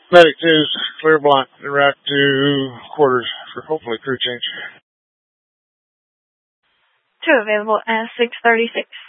Medic 2's clear blunt, en route to quarters for hopefully crew change. 2 available at 6:36.